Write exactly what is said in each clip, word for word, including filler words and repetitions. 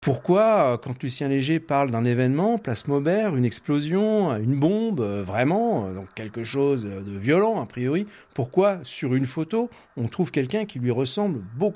Pourquoi, quand Lucien Léger parle d'un événement, place Maubert, une explosion, une bombe, vraiment, donc quelque chose de violent a priori, pourquoi sur une photo, on trouve quelqu'un qui lui ressemble beaucoup ?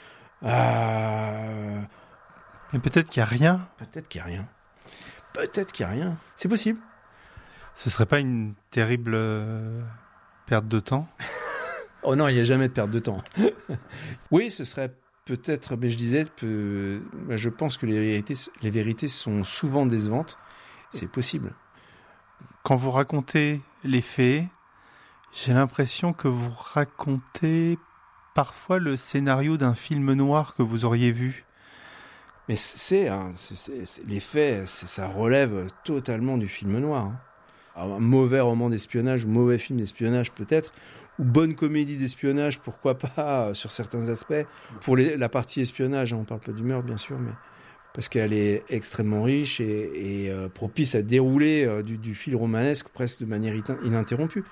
euh... Mais peut-être qu'il n'y a rien. Peut-être qu'il n'y a rien. Peut-être qu'il n'y a rien. C'est possible. Ce serait pas une terrible euh, perte de temps ? Oh non, il n'y a jamais de perte de temps. Oui, ce serait... Peut-être, mais je disais, peu, je pense que les vérités, les vérités sont souvent décevantes. C'est possible. Quand vous racontez les faits, j'ai l'impression que vous racontez parfois le scénario d'un film noir que vous auriez vu. Mais c'est, hein, c'est, c'est, c'est les faits, c'est, ça relève totalement du film noir. Hein. Alors, un mauvais roman d'espionnage, mauvais film d'espionnage peut-être, ou bonne comédie d'espionnage, pourquoi pas, euh, sur certains aspects. Pour les, la partie espionnage, hein, on ne parle pas du meurtre, bien sûr, mais parce qu'elle est extrêmement riche et, et euh, propice à dérouler euh, du, du fil romanesque presque de manière ininterrompue.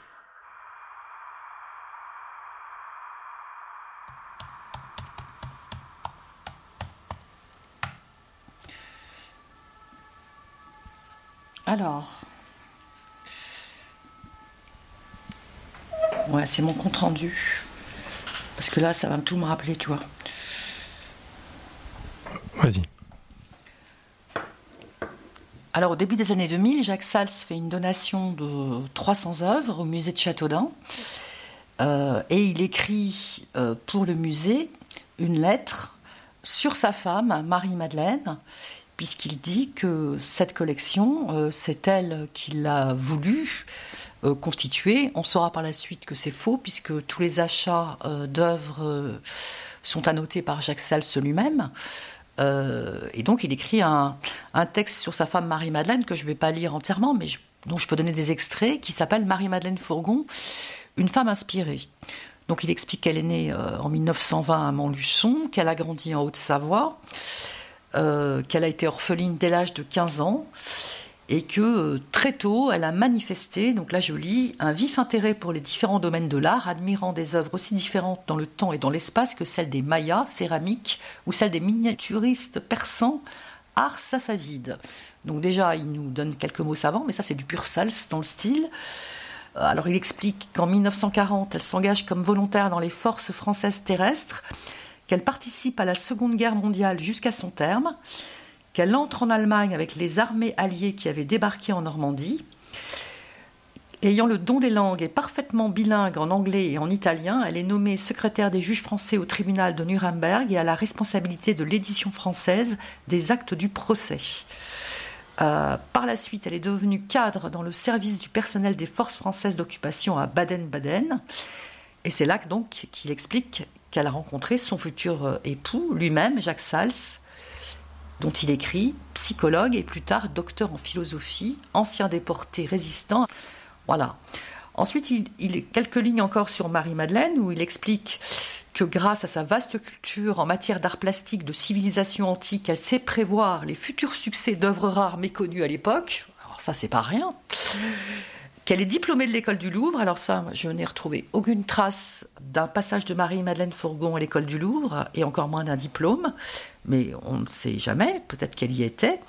Alors... Ouais, c'est mon compte rendu. Parce que là, ça va tout me rappeler, tu vois. Vas-y. Alors, au début des années deux mille, Jacques Sals fait une donation de trois cents œuvres au musée de Châteaudun. Euh, et il écrit euh, pour le musée une lettre sur sa femme, Marie-Madeleine, puisqu'il dit que cette collection, euh, c'est elle qui l'a voulu euh, constituer. On saura par la suite que c'est faux, puisque tous les achats euh, d'œuvres euh, sont annotés par Jacques Sals lui-même. Euh, et donc il écrit un, un texte sur sa femme Marie-Madeleine, que je ne vais pas lire entièrement, mais je, dont je peux donner des extraits, qui s'appelle Marie-Madeleine Fourgon, une femme inspirée. Donc il explique qu'elle est née euh, en mille neuf cent vingt à Montluçon, qu'elle a grandi en Haute-Savoie, Euh, qu'elle a été orpheline dès l'âge de quinze ans et que euh, très tôt elle a manifesté, donc là je lis, un vif intérêt pour les différents domaines de l'art, admirant des œuvres aussi différentes dans le temps et dans l'espace que celles des Mayas, céramiques, ou celles des miniaturistes persans, art safavide. Donc déjà il nous donne quelques mots savants, mais ça c'est du pur Sals dans le style. Alors il explique qu'en mille neuf cent quarante elle s'engage comme volontaire dans les forces françaises terrestres, qu'elle participe à la Seconde Guerre mondiale jusqu'à son terme, qu'elle entre en Allemagne avec les armées alliées qui avaient débarqué en Normandie. Ayant le don des langues et parfaitement bilingue en anglais et en italien, elle est nommée secrétaire des juges français au tribunal de Nuremberg et a la responsabilité de l'édition française des actes du procès. Euh, par la suite, elle est devenue cadre dans le service du personnel des forces françaises d'occupation à Baden-Baden. Et c'est là donc qu'il explique qu'elle a rencontré son futur époux, lui-même, Jacques Sals, dont il écrit, psychologue et plus tard docteur en philosophie, ancien déporté résistant. Voilà. Ensuite, il, il quelques lignes encore sur Marie-Madeleine, où il explique que grâce à sa vaste culture en matière d'art plastique, de civilisation antique, elle sait prévoir les futurs succès d'œuvres rares méconnues à l'époque. Alors ça, c'est pas rien. Qu'elle est diplômée de l'école du Louvre. Alors ça, je n'ai retrouvé aucune trace d'un passage de Marie-Madeleine Fourgon à l'école du Louvre, et encore moins d'un diplôme, mais on ne sait jamais, peut-être qu'elle y était.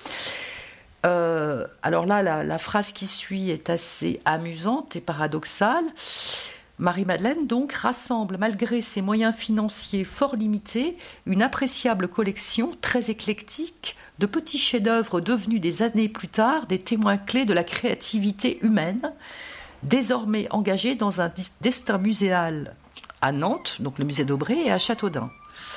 Euh, alors là, la, la phrase qui suit est assez amusante et paradoxale. Marie-Madeleine, donc, rassemble, malgré ses moyens financiers fort limités, une appréciable collection très éclectique de petits chefs-d'œuvre devenus des années plus tard des témoins clés de la créativité humaine, désormais engagés dans un destin muséal à Nantes, donc le musée d'Aubray, et à Châteaudun.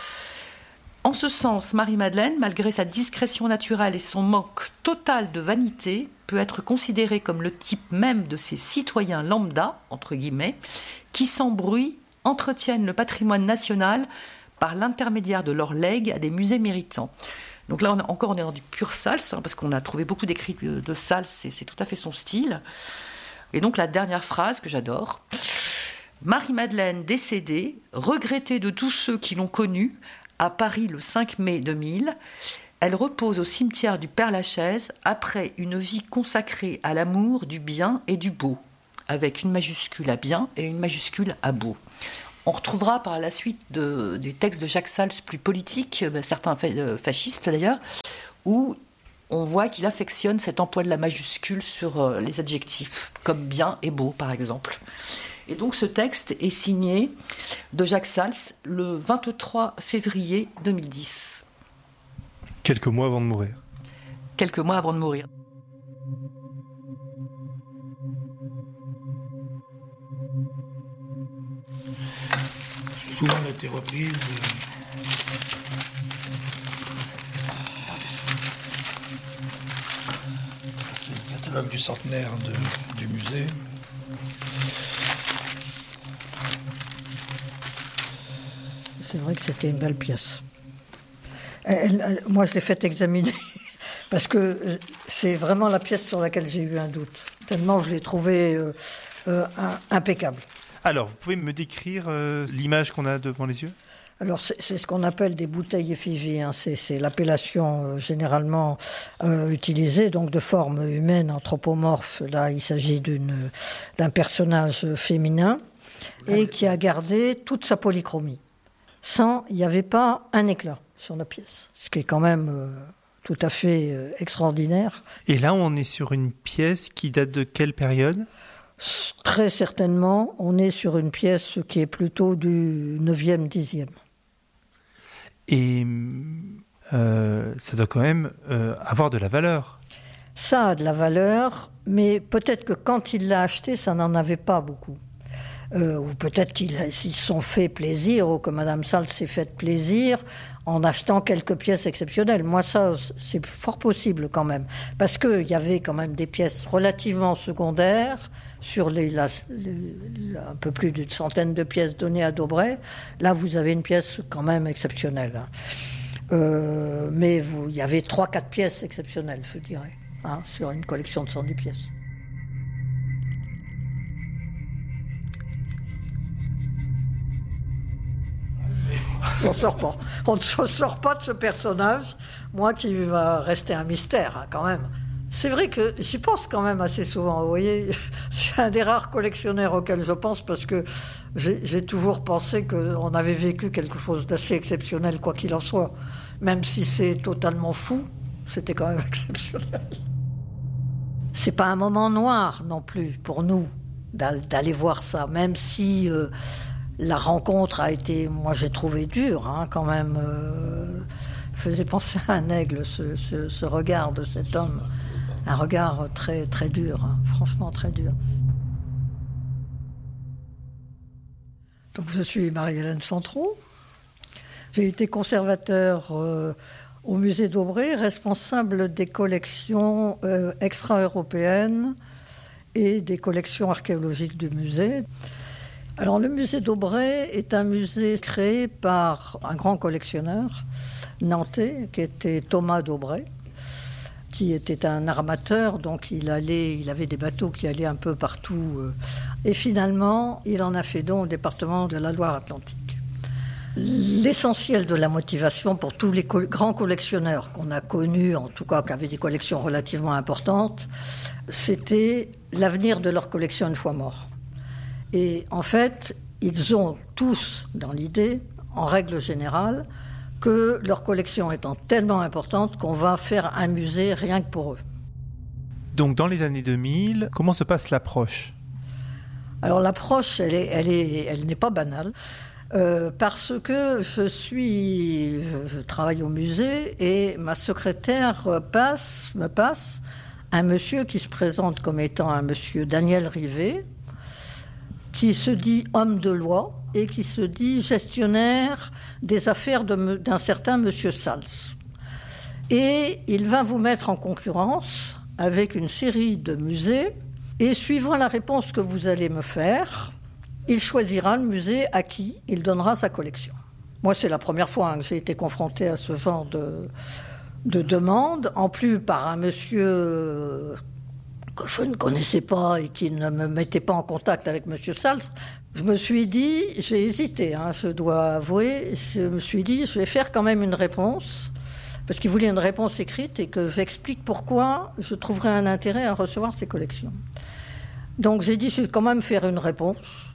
En ce sens, Marie-Madeleine, malgré sa discrétion naturelle et son manque total de vanité, peut être considérée comme le type même de ces citoyens lambda, entre guillemets, qui sans bruit entretiennent le patrimoine national par l'intermédiaire de leurs legs à des musées méritants. Donc là, on a, encore, on est dans du pur Sals, hein, parce qu'on a trouvé beaucoup d'écrits de, de Sals, c'est, c'est tout à fait son style. Et donc la dernière phrase que j'adore. Marie-Madeleine décédée, regrettée de tous ceux qui l'ont connue, à Paris le cinq mai deux mille, elle repose au cimetière du Père-Lachaise après une vie consacrée à l'amour du bien et du beau, avec une majuscule à bien et une majuscule à beau. On retrouvera par la suite de, des textes de Jacques Sals plus politiques, certains fascistes d'ailleurs, où on voit qu'il affectionne cet emploi de la majuscule sur les adjectifs, comme bien et beau par exemple. Et donc ce texte est signé de Jacques Sals le vingt-trois février deux mille dix. Quelques mois avant de mourir. Quelques mois avant de mourir. Souvent, elle a été reprise. C'est le catalogue du centenaire de, du musée. C'est vrai que c'était une belle pièce. Elle, elle, moi, je l'ai fait examiner parce que c'est vraiment la pièce sur laquelle j'ai eu un doute. Tellement je l'ai trouvée euh, euh, impeccable. Alors, vous pouvez me décrire euh, l'image qu'on a devant les yeux ? Alors, c'est, c'est ce qu'on appelle des bouteilles effigies. Hein. C'est, c'est l'appellation euh, généralement euh, utilisée, donc de forme humaine, anthropomorphe. Là, il s'agit d'une, d'un personnage féminin et qui a gardé toute sa polychromie. Sans, il n'y avait pas un éclat sur la pièce, ce qui est quand même euh, tout à fait euh, extraordinaire. Et là, on est sur une pièce qui date de quelle période ? Très certainement, on est sur une pièce qui est plutôt du neuvième, dixième. Et euh, ça doit quand même euh, avoir de la valeur. Ça a de la valeur, mais peut-être que quand il l'a acheté, ça n'en avait pas beaucoup. Euh, ou peut-être qu'ils se sont fait plaisir, ou que Madame Sals s'est fait plaisir en achetant quelques pièces exceptionnelles. Moi, ça, c'est fort possible quand même. Parce qu'il y avait quand même des pièces relativement secondaires sur les, la, les, un peu plus d'une centaine de pièces données à Daubray. Là, vous avez une pièce quand même exceptionnelle. Euh, mais vous, il y avait trois, quatre pièces exceptionnelles, je dirais, hein, sur une collection de cent dix pièces. On s'en sort pas. On ne s'en sort pas de ce personnage, moi qui va rester un mystère, hein, quand même. C'est vrai que j'y pense quand même assez souvent, vous voyez. C'est un des rares collectionneurs auxquels je pense parce que j'ai, j'ai toujours pensé qu'on avait vécu quelque chose d'assez exceptionnel, quoi qu'il en soit. Même si c'est totalement fou, c'était quand même exceptionnel. C'est pas un moment noir non plus pour nous d'aller voir ça, même si euh, la rencontre a été, moi j'ai trouvé dure, hein, quand même. Euh, faisait penser à un aigle, ce, ce, ce regard de cet homme. Un regard très, très dur, hein, franchement très dur. Donc je suis Marie-Hélène Centreau. J'ai été conservateur euh, au musée d'Aubray, responsable des collections euh, extra-européennes et des collections archéologiques du musée. Alors le musée d'Aubray est un musée créé par un grand collectionneur nantais qui était Thomas d'Aubray, qui était un armateur, donc il allait, il avait des bateaux qui allaient un peu partout. Et finalement, il en a fait don au département de la Loire-Atlantique. L'essentiel de la motivation pour tous les co- grands collectionneurs qu'on a connus, en tout cas qui avaient des collections relativement importantes, c'était l'avenir de leur collection une fois morts. Et en fait, ils ont tous dans l'idée, en règle générale, que leur collection étant tellement importante qu'on va faire un musée rien que pour eux. Donc dans les années deux mille, comment se passe l'approche ? Alors l'approche, elle, est, elle, est, elle n'est pas banale, euh, parce que je suis, je, je travaille au musée et ma secrétaire passe, me passe un monsieur qui se présente comme étant un monsieur Daniel Rivet, qui se dit homme de loi et qui se dit gestionnaire des affaires de, d'un certain monsieur Sals. Et il va vous mettre en concurrence avec une série de musées, et suivant la réponse que vous allez me faire, il choisira le musée à qui il donnera sa collection. Moi, c'est la première fois hein, que j'ai été confrontée à ce genre de, de demande, en plus par un monsieur que je ne connaissais pas et qui ne me mettait pas en contact avec monsieur Sals. Je me suis dit, j'ai hésité, hein, je dois avouer, je me suis dit, je vais faire quand même une réponse, parce qu'il voulait une réponse écrite et que j'explique pourquoi je trouverais un intérêt à recevoir ces collections. Donc j'ai dit, je vais quand même faire une réponse.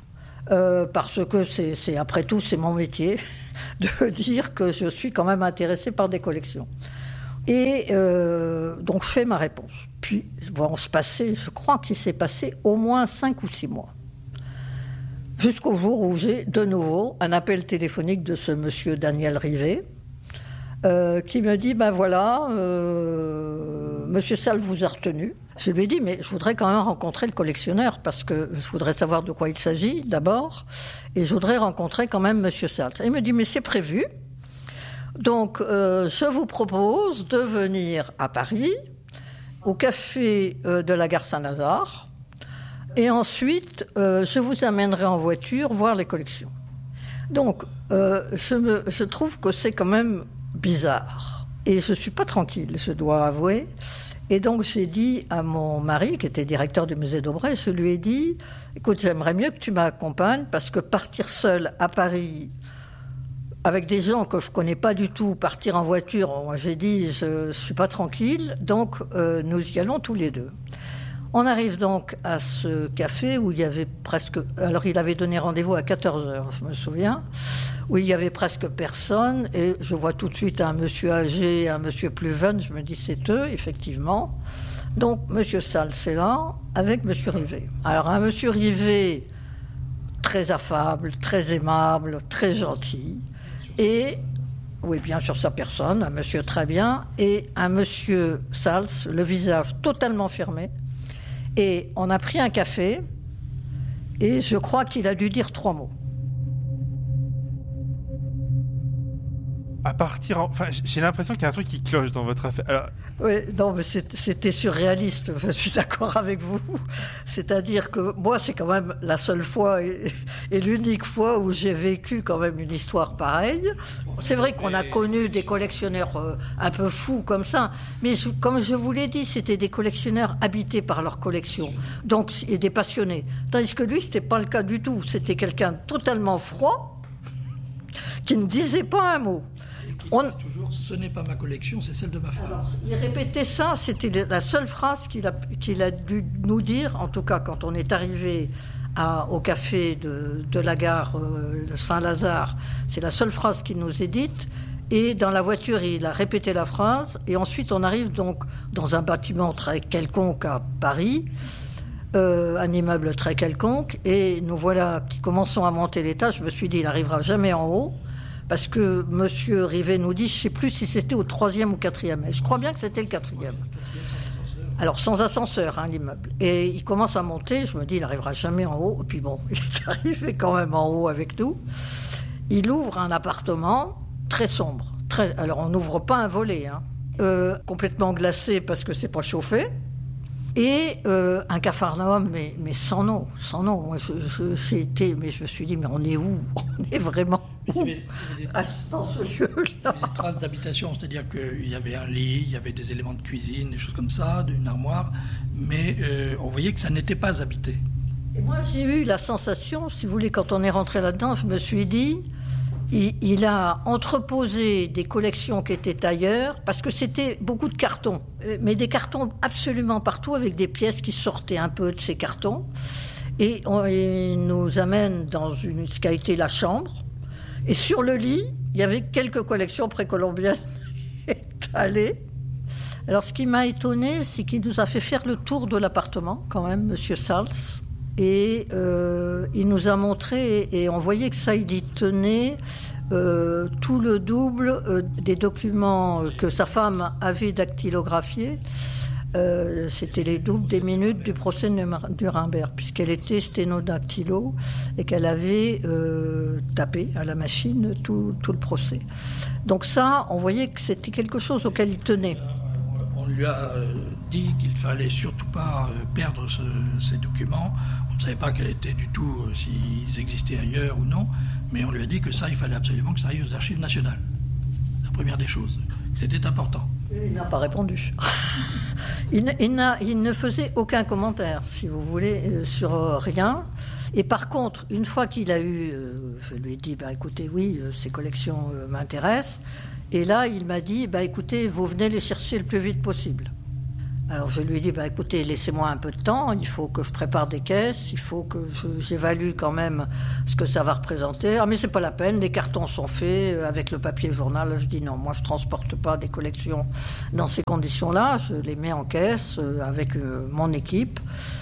euh, parce que c'est, c'est, après tout, c'est mon métier de dire que je suis quand même intéressée par des collections. Et euh, donc, je fais ma réponse. Puis, bon, se passer, je crois qu'il s'est passé au moins cinq ou six mois. Jusqu'au jour où j'ai de nouveau un appel téléphonique de ce monsieur Daniel Rivet, euh, qui me dit, ben voilà, euh, monsieur Salles vous a retenu. Je lui ai dit, mais je voudrais quand même rencontrer le collectionneur, parce que je voudrais savoir de quoi il s'agit, d'abord, et je voudrais rencontrer quand même monsieur Salles. Il me dit, mais c'est prévu. Donc, euh, je vous propose de venir à Paris, au café euh, de la gare Saint-Lazare, et ensuite, euh, je vous amènerai en voiture voir les collections. Donc, euh, je, me, je trouve que c'est quand même bizarre. Et je ne suis pas tranquille, je dois avouer. Et donc, j'ai dit à mon mari, qui était directeur du musée d'Aubray, je lui ai dit, écoute, j'aimerais mieux que tu m'accompagnes, parce que partir seul à Paris, avec des gens que je ne connais pas du tout, partir en voiture, moi j'ai dit, je ne suis pas tranquille, donc euh, nous y allons tous les deux. On arrive donc à ce café où il y avait presque... Alors, il avait donné rendez-vous à quatorze heures, je me souviens, où il y avait presque personne. Et je vois tout de suite un monsieur âgé, un monsieur plus jeune. Je me dis, c'est eux, effectivement. Donc, monsieur Salles, c'est là, avec monsieur Rivet. Alors, un monsieur Rivet très affable, très aimable, très gentil. Et... Oui, bien sûr, sa personne, un monsieur très bien. Et un monsieur Salles, le visage totalement fermé. Et on a pris un café, et je crois qu'il a dû dire trois mots. À partir, en... enfin, j'ai l'impression qu'il y a un truc qui cloche dans votre affaire. Alors... Oui, non, mais c'était surréaliste, je suis d'accord avec vous. C'est-à-dire que moi, c'est quand même la seule fois et, et l'unique fois où j'ai vécu quand même une histoire pareille. C'est vrai qu'on a connu des collectionneurs euh, un peu fous comme ça, mais je, comme je vous l'ai dit, c'était des collectionneurs habités par leur collection, donc, et des passionnés. Tandis que lui, c'était pas le cas du tout. C'était quelqu'un totalement froid, qui ne disait pas un mot. On... toujours, ce n'est pas ma collection, c'est celle de ma femme. Alors, il répétait ça, c'était la seule phrase qu'il a, qu'il a dû nous dire, en tout cas quand on est arrivé à, au café de, de la gare euh, de Saint-Lazare, c'est la seule phrase qu'il nous ait dite. Et dans la voiture, il a répété la phrase. Et ensuite, on arrive donc dans un bâtiment très quelconque à Paris, euh, un immeuble très quelconque. Et nous voilà qui commençons à monter l'étage. Je me suis dit, il n'arrivera jamais en haut. Parce que monsieur Rivet nous dit, je ne sais plus si c'était au troisième ou quatrième. Je crois bien que c'était le quatrième. Alors, sans ascenseur, hein, l'immeuble. Et il commence à monter, je me dis, il n'arrivera jamais en haut. Et puis bon, il est arrivé quand même en haut avec nous. Il ouvre un appartement très sombre. Très... Alors, on n'ouvre pas un volet, hein. euh, complètement glacé parce que c'est pas chauffé. Et euh, un capharnaüm, mais, mais sans nom, sans nom. Moi, je, je, j'ai été, mais je me suis dit, mais on est où? On est vraiment où? Il y avait, il y avait des, ah, dans ce lieu-là. Il y avait des traces d'habitation, c'est-à-dire qu'il y avait un lit, il y avait des éléments de cuisine, des choses comme ça, une armoire, mais euh, on voyait que ça n'était pas habité. Et moi, j'ai eu la sensation, si vous voulez, quand on est rentré là-dedans, je me suis dit, il, il a entreposé des collections qui étaient ailleurs, parce que c'était beaucoup de cartons, mais des cartons absolument partout, avec des pièces qui sortaient un peu de ces cartons. Et on il nous amène dans une, ce qui a été la chambre. Et sur le lit, il y avait quelques collections précolombiennes étalées. Alors, ce qui m'a étonné, c'est qu'il nous a fait faire le tour de l'appartement, quand même, monsieur Salles. Et euh, il nous a montré, et, et on voyait que ça, il y tenait euh, tout le double euh, des documents que sa femme avait dactylographiés. Euh, c'était les doubles des minutes du procès de Nuremberg, puisqu'elle était sténodactylo et qu'elle avait euh, tapé à la machine tout, tout le procès. Donc ça, on voyait que c'était quelque chose auquel il tenait. On lui a dit qu'il ne fallait surtout pas perdre ce, ces documents. On ne savait pas quel était du tout euh, s'ils existaient ailleurs ou non, mais on lui a dit que ça, il fallait absolument que ça aille aux archives nationales. La première des choses. C'était important. Il n'a pas répondu. il, ne, il, n'a, il ne faisait aucun commentaire, si vous voulez, euh, sur euh, rien. Et par contre, une fois qu'il a eu... Euh, je lui ai dit, bah, écoutez, oui, euh, ces collections euh, m'intéressent. Et là, il m'a dit, bah, écoutez, vous venez les chercher le plus vite possible. Alors je lui ai dit, bah, écoutez, laissez-moi un peu de temps, il faut que je prépare des caisses, il faut que je, j'évalue quand même ce que ça va représenter. Ah mais c'est pas la peine, les cartons sont faits avec le papier journal. Je dis non, moi je transporte pas des collections dans ces conditions-là, je les mets en caisse avec mon équipe.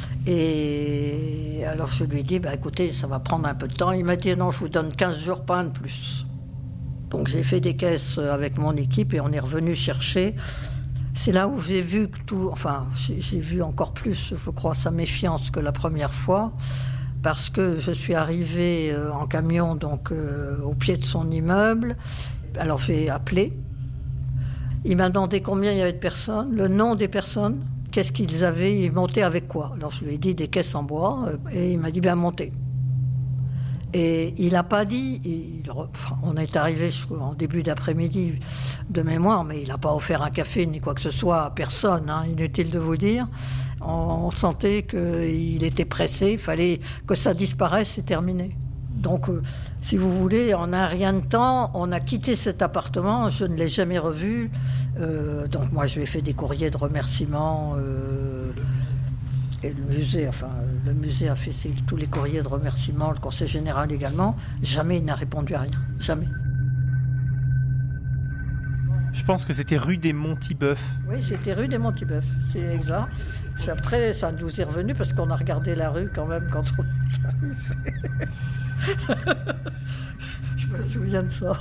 Et alors je lui ai dit, bah, écoutez, ça va prendre un peu de temps. Il m'a dit non, je vous donne quinze jours, pas un de plus. Donc j'ai fait des caisses avec mon équipe et on est revenu chercher. C'est là où j'ai vu que tout, enfin, j'ai, j'ai vu encore plus, je crois, sa méfiance que la première fois, parce que je suis arrivée euh, en camion, donc euh, au pied de son immeuble. Alors j'ai appelé. Il m'a demandé combien il y avait de personnes, le nom des personnes, qu'est-ce qu'ils avaient, ils montaient avec quoi. Alors je lui ai dit des caisses en bois, euh, et il m'a dit bien monter. Et il n'a pas dit, il, enfin, on est arrivé en début d'après-midi de mémoire, mais il n'a pas offert un café ni quoi que ce soit à personne, hein, inutile de vous dire. On, on sentait qu'il était pressé, il fallait que ça disparaisse, c'est terminé. Donc, euh, si vous voulez, en un rien de temps, on a quitté cet appartement, je ne l'ai jamais revu. Euh, donc moi, je lui ai fait des courriers de remerciements. Euh, Et le musée, enfin, le musée a fait tous les courriers de remerciement, le conseil général également. Jamais il n'a répondu à rien. Jamais. Je pense que c'était rue des Montiboeufs. Oui, c'était rue des Montiboeufs, c'est exact. Puis après, ça nous est revenu parce qu'on a regardé la rue quand même quand on est arrivé. Je me souviens de ça.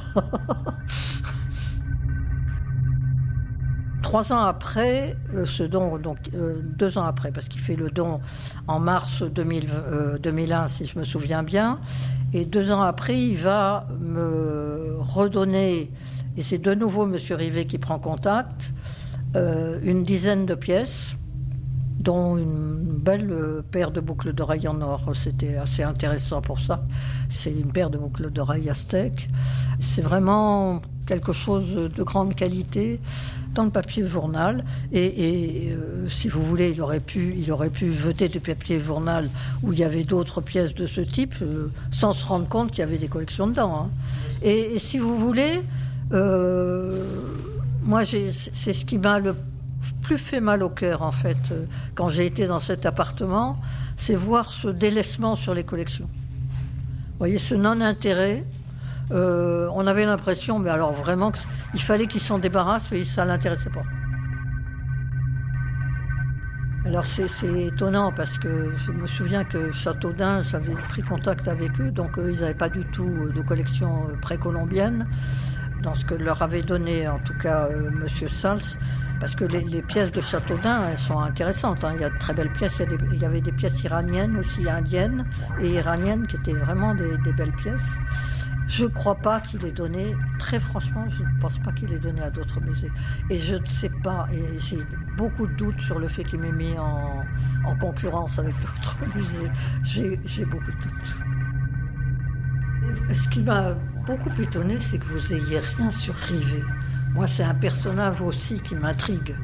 Trois ans après, euh, ce don, donc euh, deux ans après, parce qu'il fait le don en mars deux mille, euh, deux mille un, si je me souviens bien, et deux ans après, il va me redonner, et c'est de nouveau M. Rivet qui prend contact, euh, une dizaine de pièces, dont une belle euh, paire de boucles d'oreilles en or. C'était assez intéressant pour ça. C'est une paire de boucles d'oreilles aztèques. C'est vraiment quelque chose de grande qualité dans le papier journal. Et, et euh, si vous voulez, il aurait pu, il aurait pu jeter du papier journal où il y avait d'autres pièces de ce type, euh, sans se rendre compte qu'il y avait des collections dedans. Hein. Et, et si vous voulez, euh, moi, j'ai, c'est ce qui m'a le plus fait mal au cœur, en fait, euh, quand j'ai été dans cet appartement, c'est voir ce délaissement sur les collections. Vous voyez, ce non-intérêt. Euh, on avait l'impression, mais alors vraiment, qu'il fallait qu'ils s'en débarrassent, mais ça ne l'intéressait pas. Alors c'est, c'est étonnant parce que je me souviens que Châteaudun, j'avais pris contact avec eux, donc eux, ils n'avaient pas du tout de collection précolombienne, dans ce que leur avait donné en tout cas euh, Monsieur Sals, parce que les, les pièces de Châteaudun, elles sont intéressantes. Hein. Il y a de très belles pièces, il y, a des, il y avait des pièces iraniennes aussi, indiennes et iraniennes, qui étaient vraiment des, des belles pièces. Je ne crois pas qu'il ait donné, très franchement, je ne pense pas qu'il ait donné à d'autres musées. Et je ne sais pas, et j'ai beaucoup de doutes sur le fait qu'il m'ait mis en, en concurrence avec d'autres musées. J'ai, j'ai beaucoup de doutes. Et ce qui m'a beaucoup étonné, c'est que vous n'ayez rien sur Rivet. Moi, c'est un personnage aussi qui m'intrigue.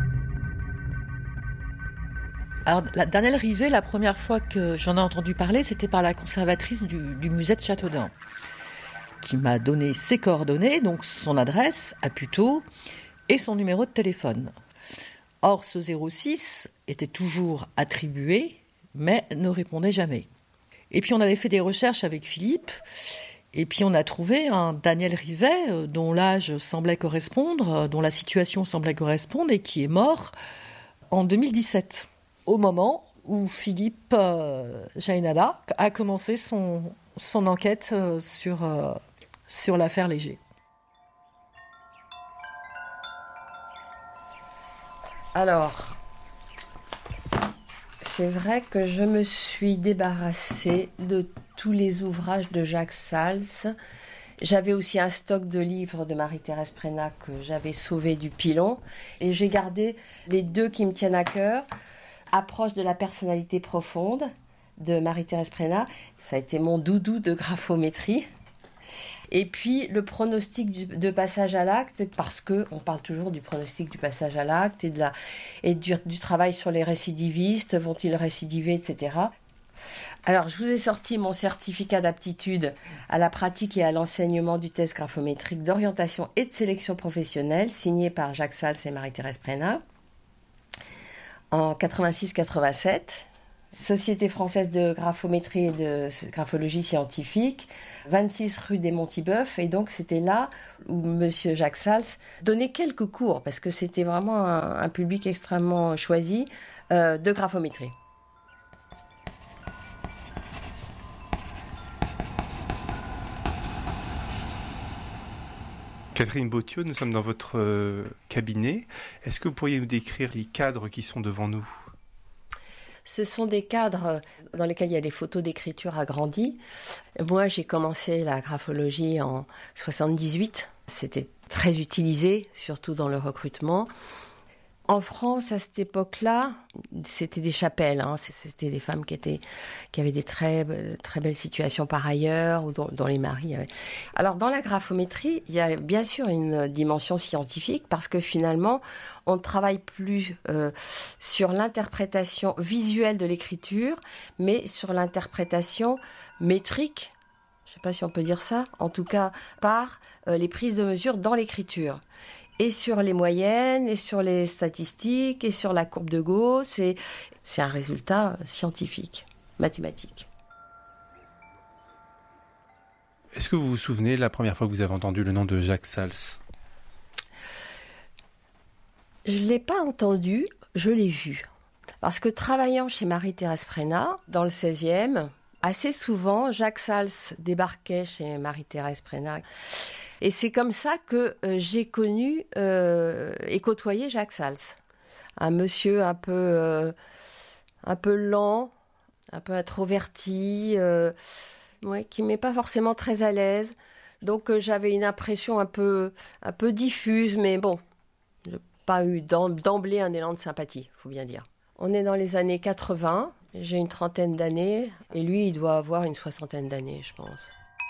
Alors, la Danielle Rivet, la première fois que j'en ai entendu parler, c'était par la conservatrice du, du musée de Châteaudun, qui m'a donné ses coordonnées, donc son adresse à Puteaux et son numéro de téléphone. Or, ce zéro six était toujours attribué, mais ne répondait jamais. Et puis, on avait fait des recherches avec Philippe, et puis on a trouvé un Daniel Rivet, dont l'âge semblait correspondre, dont la situation semblait correspondre, et qui est mort en deux mille dix-sept, au moment où Philippe euh, Jaénada a commencé son, son enquête euh, sur... Euh, sur l'affaire Léger. Alors, c'est vrai que je me suis débarrassée de tous les ouvrages de Jacques Sals. J'avais aussi un stock de livres de Marie-Thérèse Prénat que j'avais sauvé du pilon. Et j'ai gardé les deux qui me tiennent à cœur. Approche de la personnalité profonde de Marie-Thérèse Prénat. Ça a été mon doudou de graphométrie. Et puis le pronostic du, de passage à l'acte, parce qu'on parle toujours du pronostic du passage à l'acte et, de la, et du, du travail sur les récidivistes, vont-ils récidiver, et cetera. Alors je vous ai sorti mon certificat d'aptitude à la pratique et à l'enseignement du test graphométrique d'orientation et de sélection professionnelle, signé par Jacques Sals et Marie-Thérèse Prénat. en quatre-vingt-six quatre-vingt-sept. Société française de graphométrie et de graphologie scientifique, vingt-six rue des Monts-Tibeuf. Et donc, c'était là où M. Jacques Sals donnait quelques cours, parce que c'était vraiment un, un public extrêmement choisi, euh, de graphométrie. Catherine Bautiot, nous sommes dans votre euh, cabinet. Est-ce que vous pourriez nous décrire les cadres qui sont devant nous ? Ce sont des cadres dans lesquels il y a des photos d'écriture agrandies. Moi, j'ai commencé la graphologie en soixante-dix-huit. C'était très utilisé, surtout dans le recrutement. En France, à cette époque-là, c'était des chapelles. Hein. C'était des femmes qui étaient, qui avaient des très, très belles situations par ailleurs, ou dont, dont les maris avaient. Alors, dans la graphométrie, il y a bien sûr une dimension scientifique, parce que finalement, on ne travaille plus euh, sur l'interprétation visuelle de l'écriture, mais sur l'interprétation métrique. Je ne sais pas si on peut dire ça. En tout cas, par euh, les prises de mesure dans l'écriture. Et sur les moyennes, et sur les statistiques, et sur la courbe de Gauss. Et c'est un résultat scientifique, mathématique. Est-ce que vous vous souvenez la première fois que vous avez entendu le nom de Jacques Sals ? Je ne l'ai pas entendu, je l'ai vu. Parce que travaillant chez Marie-Thérèse Prénat, dans le seizième, assez souvent, Jacques Sals débarquait chez Marie-Thérèse Prénat. Et c'est comme ça que euh, j'ai connu euh, et côtoyé Jacques Sals. Un monsieur un peu, euh, un peu lent, un peu introverti, euh, ouais, qui ne met pas forcément très à l'aise. Donc euh, j'avais une impression un peu, un peu diffuse, mais bon, je n'ai pas eu d'emblée un élan de sympathie, il faut bien dire. On est dans les années quatre-vingts, j'ai une trentaine d'années, et lui, il doit avoir une soixantaine d'années, je pense.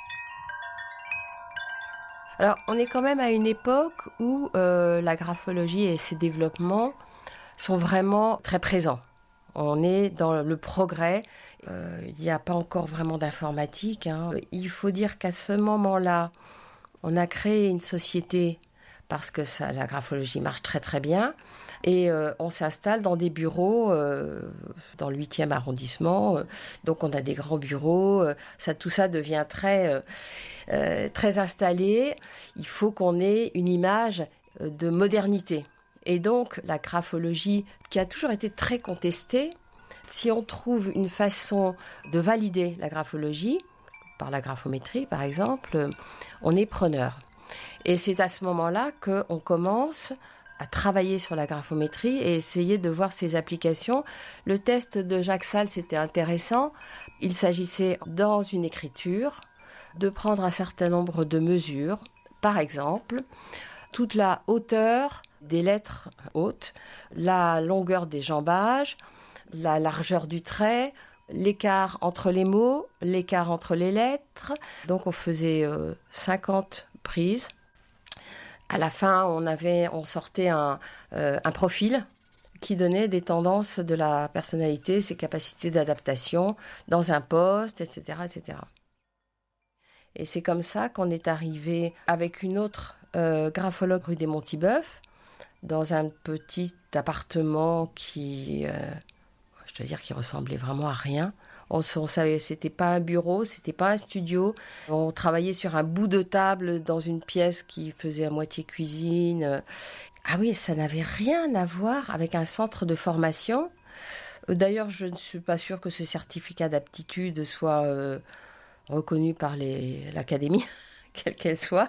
Alors, on est quand même à une époque où euh, la graphologie et ses développements sont vraiment très présents. On est dans le progrès. Euh, il n'y a pas encore vraiment d'informatique. Hein. Il faut dire qu'à ce moment-là, on a créé une société parce que ça, la graphologie marche très très bien. Et euh, on s'installe dans des bureaux euh, dans le huitième arrondissement. Euh, donc on a des grands bureaux. Euh, ça, tout ça devient très, euh, euh, très installé. Il faut qu'on ait une image de modernité. Et donc la graphologie, qui a toujours été très contestée, si on trouve une façon de valider la graphologie, par la graphométrie par exemple, on est preneur. Et c'est à ce moment-là qu'on commence à travailler sur la graphométrie et essayer de voir ses applications. Le test de Jacques Sals était intéressant. Il s'agissait, dans une écriture, de prendre un certain nombre de mesures. Par exemple, toute la hauteur des lettres hautes, la longueur des jambages, la largeur du trait, l'écart entre les mots, l'écart entre les lettres. Donc on faisait euh, cinquante prises. À la fin, on avait, on sortait un, euh, un profil qui donnait des tendances de la personnalité, ses capacités d'adaptation dans un poste, et cetera, et cetera. Et c'est comme ça qu'on est arrivé avec une autre euh, graphologue rue des Monts-Tibeuf, dans un petit appartement qui, euh, je dois dire, qui ressemblait vraiment à rien. On, on savait, c'était pas un bureau, c'était pas un studio. On travaillait sur un bout de table dans une pièce qui faisait à moitié cuisine. Ah oui, ça n'avait rien à voir avec un centre de formation. D'ailleurs, je ne suis pas sûre que ce certificat d'aptitude soit euh, reconnu par les, l'académie, quelle qu'elle soit.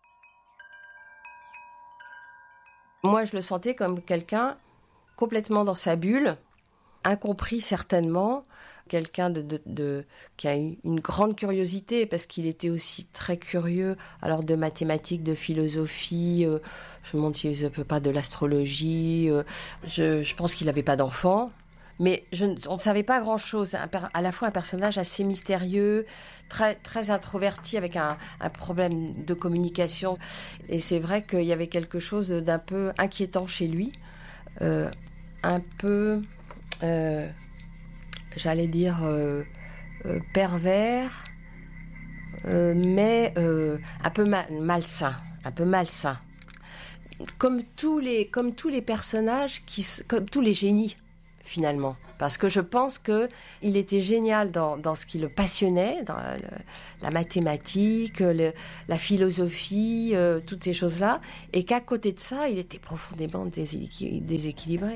Moi, je le sentais comme quelqu'un complètement dans sa bulle, incompris certainement, quelqu'un de, de, de, qui a une grande curiosité, parce qu'il était aussi très curieux, alors de mathématiques, de philosophie, euh, je me demande s'il ne peut pas de l'astrologie, euh, je, je pense qu'il n'avait pas d'enfant, mais je, on ne savait pas grand-chose, un, à la fois un personnage assez mystérieux, très, très introverti, avec un, un problème de communication, et c'est vrai qu'il y avait quelque chose d'un peu inquiétant chez lui, euh, un peu... Euh, j'allais dire euh, euh, pervers, euh, mais euh, un peu mal, malsain, un peu malsain. Comme tous les, comme tous les personnages, qui, comme tous les génies finalement. Parce que je pense qu'il était génial dans, dans ce qui le passionnait, dans le, la mathématique, le, la philosophie, euh, toutes ces choses-là, et qu'à côté de ça, il était profondément déséquil- déséquilibré.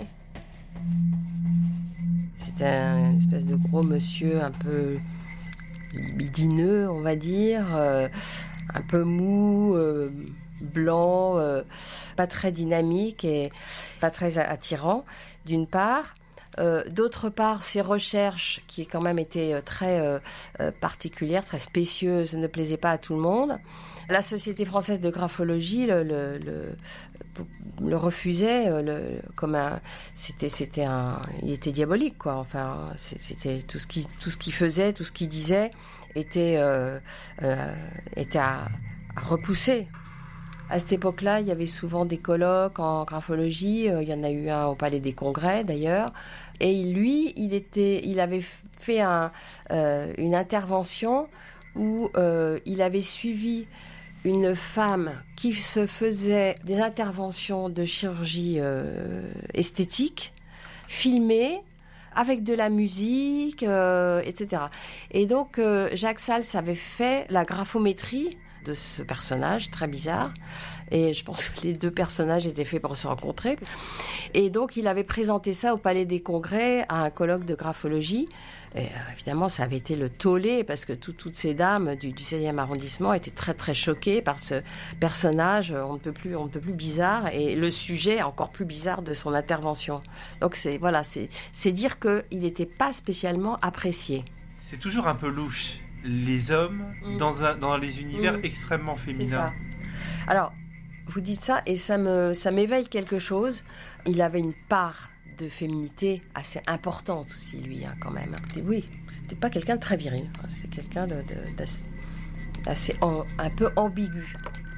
C'était un espèce de gros monsieur un peu libidineux, on va dire, euh, un peu mou, euh, blanc, euh, pas très dynamique et pas très attirant, d'une part. Euh, d'autre part, ses recherches, qui quand même étaient très euh, euh, particulières, très spécieuses, ne plaisaient pas à tout le monde. La Société française de graphologie le, le, le, le refusait, le, comme un, c'était, c'était un, il était diabolique, quoi. Enfin, c'était tout ce qui, tout ce qu'il faisait, tout ce qu'il disait, était, euh, euh, était à, à repousser. À cette époque-là, il y avait souvent des colloques en graphologie. Il y en a eu un au Palais des Congrès, d'ailleurs. Et lui, il était, il avait fait un, euh, une intervention où euh, il avait suivi une femme qui se faisait des interventions de chirurgie euh, esthétique, filmées, avec de la musique, euh, et cetera. Et donc, euh, Jacques Sals avait fait la graphométrie de ce personnage très bizarre, et je pense que les deux personnages étaient faits pour se rencontrer, et donc il avait présenté ça au Palais des Congrès à un colloque de graphologie, et euh, évidemment ça avait été le tollé, parce que tout, toutes ces dames du, du seizième arrondissement étaient très très choquées par ce personnage on ne peut plus, on ne peut plus bizarre, et le sujet encore plus bizarre de son intervention. Donc c'est, voilà, c'est, c'est dire qu'il n'était pas spécialement apprécié. C'est toujours un peu louche, les hommes mmh. dans, un, dans les univers mmh. extrêmement féminins. Alors, vous dites ça et ça, me, ça m'éveille quelque chose. Il avait une part de féminité assez importante aussi, lui, hein, quand même. Oui, c'était pas quelqu'un de très viril. C'était quelqu'un de, de, d'assez, d'assez en, un peu ambigu.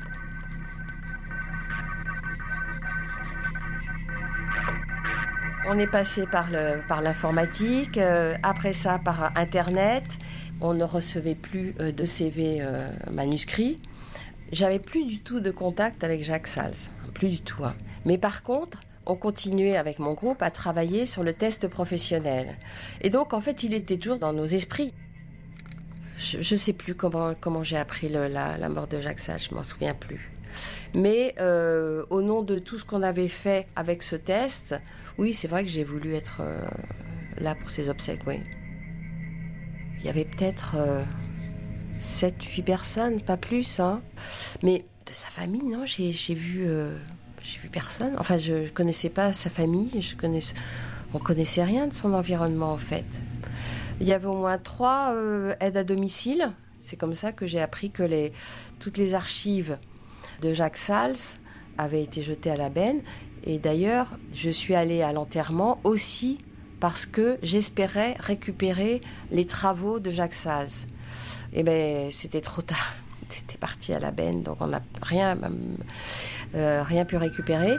On est passé par, le, par l'informatique, euh, après ça par Internet. On ne recevait plus euh, de C V euh, manuscrits. J'avais plus du tout de contact avec Jacques Sals, plus du tout. Hein. Mais par contre, on continuait avec mon groupe à travailler sur le test professionnel. Et donc, en fait, il était toujours dans nos esprits. Je ne sais plus comment, comment j'ai appris le, la, la mort de Jacques Sals, je m'en souviens plus. Mais euh, au nom de tout ce qu'on avait fait avec ce test, oui, c'est vrai que j'ai voulu être euh, là pour ses obsèques, oui. Il y avait peut-être euh, sept huit personnes, pas plus, hein. Mais de sa famille, non, j'ai, j'ai vu, euh, j'ai vu personne. Enfin, je connaissais pas sa famille, je connaissais, on connaissait rien de son environnement, en fait. Il y avait au moins trois euh, aides à domicile. C'est comme ça que j'ai appris que les, toutes les archives de Jacques Sals avaient été jetées à la benne. Et d'ailleurs, je suis allée à l'enterrement aussi parce que j'espérais récupérer les travaux de Jacques Sals. Et bien, c'était trop tard. C'était parti à la benne, donc on n'a rien, euh, rien pu récupérer.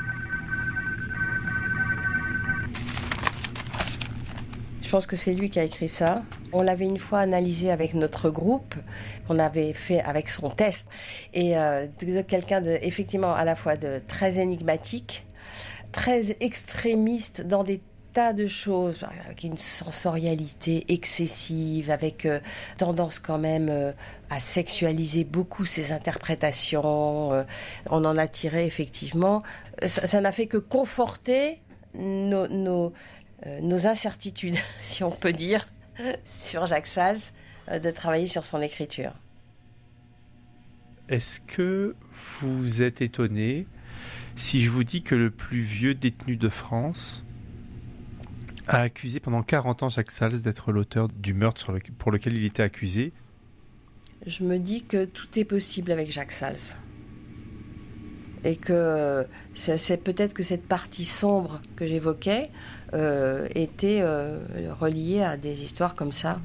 Je pense que c'est lui qui a écrit ça. On l'avait une fois analysé avec notre groupe, qu'on avait fait avec son test. Et euh, de quelqu'un de, effectivement, à la fois de très énigmatique, très extrémiste dans des tas de choses, avec une sensorialité excessive, avec euh, tendance quand même euh, à sexualiser beaucoup ses interprétations. Euh, on en a tiré effectivement. Ça, ça n'a fait que conforter nos, nos, euh, nos incertitudes, si on peut dire, sur Jacques Sals, euh, de travailler sur son écriture. Est-ce que vous êtes étonné si je vous dis que le plus vieux détenu de France a accusé pendant quarante ans Jacques Sals d'être l'auteur du meurtre sur le, pour lequel il était accusé? Je me dis que tout est possible avec Jacques Sals. Et que c'est, c'est peut-être que cette partie sombre que j'évoquais euh, était euh, reliée à des histoires comme ça.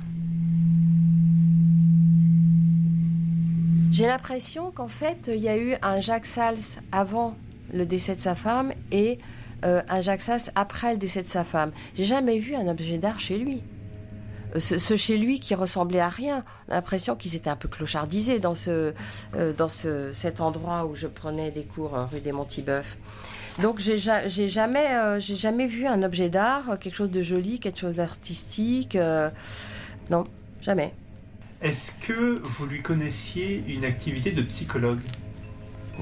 J'ai l'impression qu'en fait, il y a eu un Jacques Sals avant le décès de sa femme et euh, un Jacques Sals après le décès de sa femme. J'ai jamais vu un objet d'art chez lui. ce, ce chez lui qui ressemblait à rien. On a l'impression qu'ils étaient un peu clochardisés dans, ce, euh, dans ce, cet endroit où je prenais des cours euh, rue des Monts-Tibeuf. Donc j'ai, j'ai, jamais, euh, j'ai jamais vu un objet d'art, quelque chose de joli, quelque chose d'artistique. Euh, non, jamais. Est-ce que vous lui connaissiez une activité de psychologue ?